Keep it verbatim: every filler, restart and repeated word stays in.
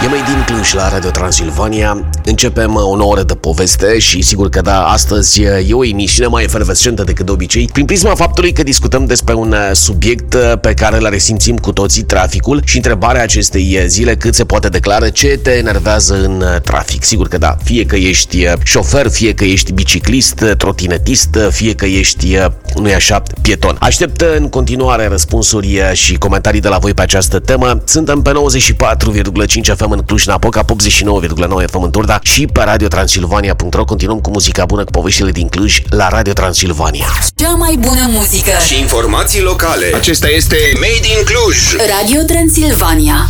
E mai din Cluj la Radio Transilvania. Începem o nouă oră de poveste și sigur că da, astăzi e o emisiune mai efervescentă decât de obicei, prin prisma faptului că discutăm despre un subiect pe care îl resimțim cu toții, traficul, și întrebarea acestei zile: cât se poate declară ce te enervează în trafic. Sigur că da, fie că ești șofer, fie că ești biciclist, trotinetist, fie că ești, nu-i așa, pieton. Aștept în continuare răspunsuri și comentarii de la voi pe această temă. Suntem pe nouăzeci și patru virgulă cinci F M în Cluj-Napoca, optzeci și nouă virgulă nouă F M în Turda și pe radio transilvania punct ro. Continuăm cu muzica bună, cu poveștile din Cluj la Radio Transilvania. Cea mai bună muzică și informații locale. Acesta este Made in Cluj. Radio Transilvania.